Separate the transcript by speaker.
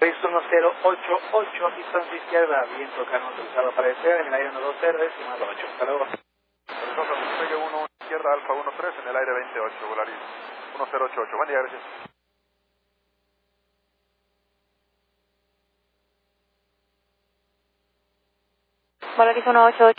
Speaker 1: 6188, distancia izquierda, viento cano autorizado para despegar en el aire 12R, estimado 8. Hasta luego.
Speaker 2: Horizonte, despegue 1, izquierda, Alfa 13, en el aire 28, Volaris 1088. Buen día, gracias.
Speaker 3: Volaris 188.